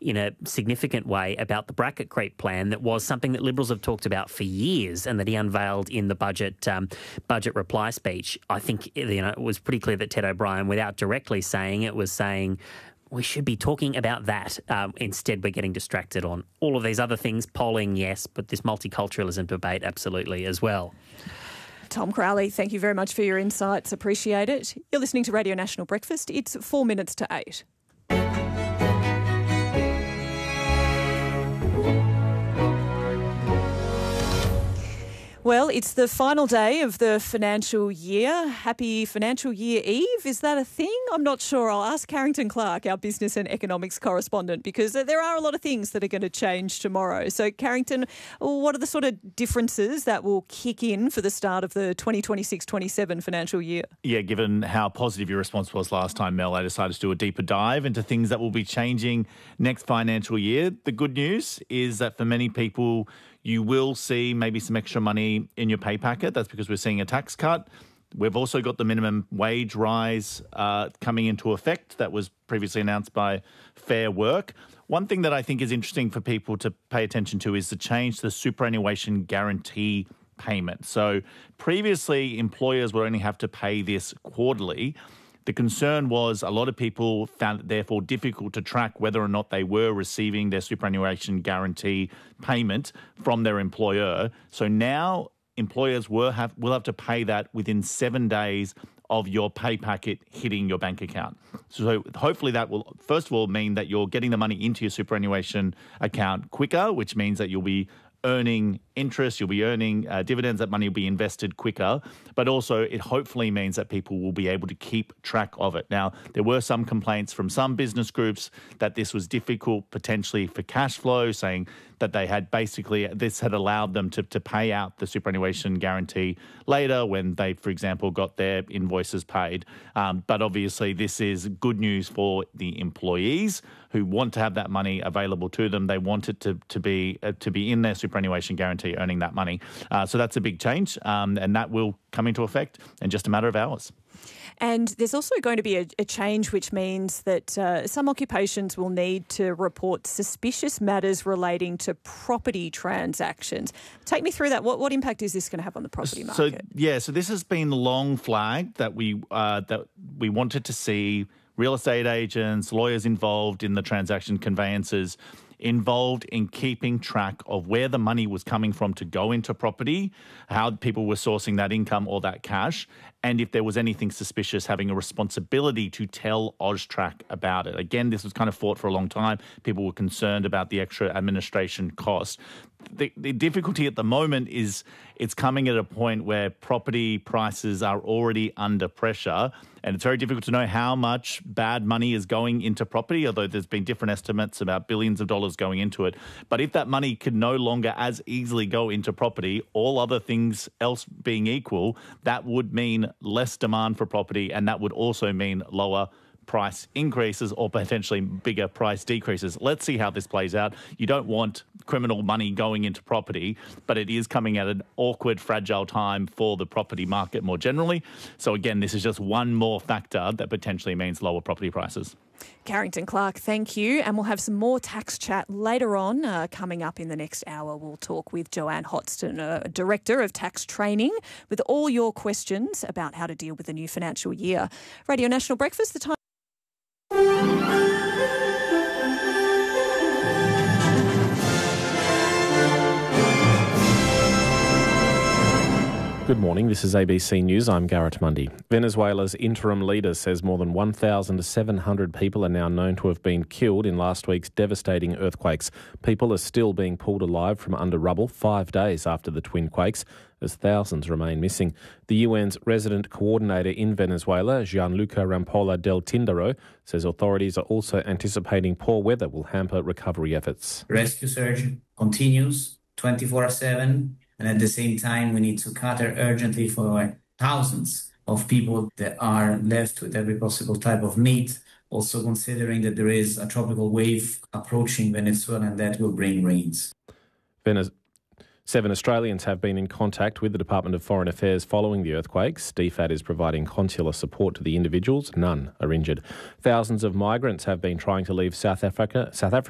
in a significant way about the bracket creep plan that was something that Liberals have talked about for years and that he unveiled in the budget reply speech. I think it was pretty clear that Ted O'Brien, without directly saying it, was saying we should be talking about that. Instead, we're getting distracted on all of these other things. Polling, yes, but this multiculturalism debate, absolutely, as well. Tom Crowley, thank you very much for your insights. Appreciate it. You're listening to Radio National Breakfast. It's 4 minutes to 8. Well, it's the final day of the financial year. Happy Financial Year Eve. Is that a thing? I'm not sure. I'll ask Carrington Clark, our business and economics correspondent, because there are a lot of things that are going to change tomorrow. So, Carrington, what are the sort of differences that will kick in for the start of the 2026-27 financial year? Yeah, given how positive your response was last time, Mel, I decided to do a deeper dive into things that will be changing next financial year. The good news is that for many people, you will see maybe some extra money in your pay packet. That's because we're seeing a tax cut. We've also got the minimum wage rise coming into effect that was previously announced by Fair Work. One thing that I think is interesting for people to pay attention to is the change to the superannuation guarantee payment. So previously, employers would only have to pay this quarterly. The concern was a lot of people found it therefore difficult to track whether or not they were receiving their superannuation guarantee payment from their employer. So now employers will have to pay that within 7 days of your pay packet hitting your bank account. So hopefully that will, first of all, mean that you're getting the money into your superannuation account quicker, which means that you'll be earning interest, you'll be earning dividends, that money will be invested quicker, but also it hopefully means that people will be able to keep track of it. Now, there were some complaints from some business groups that this was difficult potentially for cash flow, saying that they had basically, this had allowed them to pay out the superannuation guarantee later when they, for example, got their invoices paid. But obviously this is good news for the employees who want to have that money available to them. They want it to be in their superannuation guarantee, earning that money. So that's a big change, and that will come into effect in just a matter of hours. And there's also going to be a change which means that some occupations will need to report suspicious matters relating to property transactions. Take me through that. What impact is this going to have on the property market? So this has been long flagged that we wanted to see real estate agents, lawyers involved in the transaction conveyances involved in keeping track of where the money was coming from to go into property, how people were sourcing that income or that cash, and if there was anything suspicious, having a responsibility to tell AUSTRAC about it. Again, this was kind of fought for a long time. People were concerned about the extra administration cost. The difficulty at the moment is it's coming at a point where property prices are already under pressure, and it's very difficult to know how much bad money is going into property, although there's been different estimates about billions of dollars going into it. But if that money could no longer as easily go into property, all other things else being equal, that would mean less demand for property, and that would also mean lower price increases or potentially bigger price decreases. Let's see how this plays out. You don't want criminal money going into property, but it is coming at an awkward, fragile time for the property market more generally. So again, this is just one more factor that potentially means lower property prices. Carrington Clark, thank you. And we'll have some more tax chat later on. Coming up in the next hour, we'll talk with Joanne Hotston, Director of Tax Training, with all your questions about how to deal with the new financial year. Radio National Breakfast, the time. Good morning, this is ABC News. I'm Garrett Mundy. Venezuela's interim leader says more than 1,700 people are now known to have been killed in last week's devastating earthquakes. People are still being pulled alive from under rubble 5 days after the twin quakes, as thousands remain missing. The UN's resident coordinator in Venezuela, Gianluca Rampolla del Tindaro, says authorities are also anticipating poor weather will hamper recovery efforts. Rescue search continues 24/7. And at the same time, we need to cater urgently for thousands of people that are left with every possible type of need, also considering that there is a tropical wave approaching Venezuela and that will bring rains. 7 Australians have been in contact with the Department of Foreign Affairs following the earthquakes. DFAT is providing consular support to the individuals. None are injured. Thousands of migrants have been trying to leave South Africa